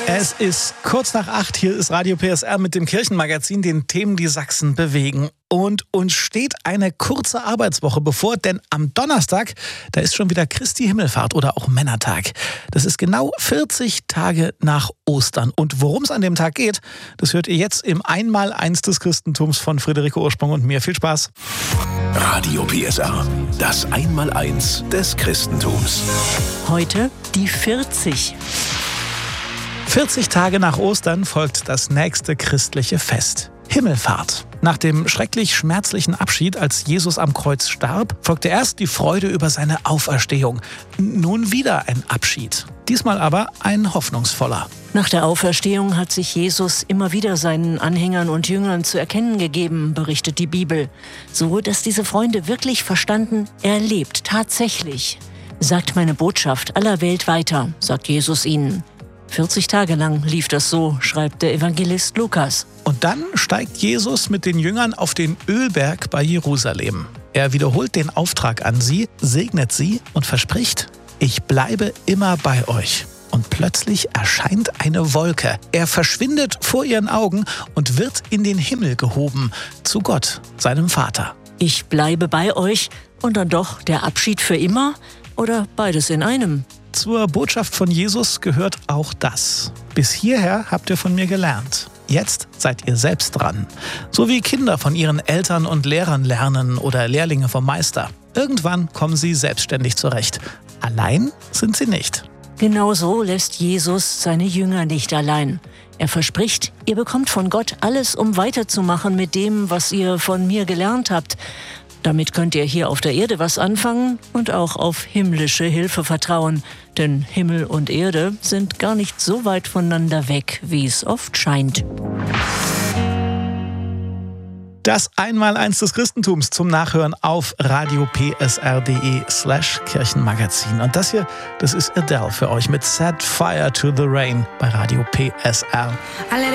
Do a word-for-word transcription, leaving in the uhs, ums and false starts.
Es ist kurz nach acht, hier ist Radio P S R mit dem Kirchenmagazin, den Themen, die Sachsen bewegen. Und uns steht eine kurze Arbeitswoche bevor, denn am Donnerstag, da ist schon wieder Christi Himmelfahrt oder auch Männertag. Das ist genau vierzig Tage nach Ostern. Und worum es an dem Tag geht, das hört ihr jetzt im Einmaleins des Christentums von Friederike Ursprung und mir. Viel Spaß. Radio P S R, das Einmaleins des Christentums. Heute die vierzig. vierzig Tage nach Ostern folgt das nächste christliche Fest. Himmelfahrt. Nach dem schrecklich schmerzlichen Abschied, als Jesus am Kreuz starb, folgte erst die Freude über seine Auferstehung. Nun wieder ein Abschied. Diesmal aber ein hoffnungsvoller. Nach der Auferstehung hat sich Jesus immer wieder seinen Anhängern und Jüngern zu erkennen gegeben, berichtet die Bibel. So, dass diese Freunde wirklich verstanden, er lebt tatsächlich. Sagt meine Botschaft aller Welt weiter, sagt Jesus ihnen. vierzig Tage lang lief das so, schreibt der Evangelist Lukas. Und dann steigt Jesus mit den Jüngern auf den Ölberg bei Jerusalem. Er wiederholt den Auftrag an sie, segnet sie und verspricht, ich bleibe immer bei euch. Und plötzlich erscheint eine Wolke. Er verschwindet vor ihren Augen und wird in den Himmel gehoben, zu Gott, seinem Vater. Ich bleibe bei euch und dann doch der Abschied für immer oder beides in einem? Zur Botschaft von Jesus gehört auch das. Bis hierher habt ihr von mir gelernt. Jetzt seid ihr selbst dran. So wie Kinder von ihren Eltern und Lehrern lernen oder Lehrlinge vom Meister. Irgendwann kommen sie selbstständig zurecht. Allein sind sie nicht. Genauso lässt Jesus seine Jünger nicht allein. Er verspricht, ihr bekommt von Gott alles, um weiterzumachen mit dem, was ihr von mir gelernt habt. Damit könnt ihr hier auf der Erde was anfangen und auch auf himmlische Hilfe vertrauen. Denn Himmel und Erde sind gar nicht so weit voneinander weg, wie es oft scheint. Das Einmaleins des Christentums zum Nachhören auf radiopsr.de slash Kirchenmagazin. Und das hier, das ist Adele für euch mit Set Fire to the Rain bei Radio P S R.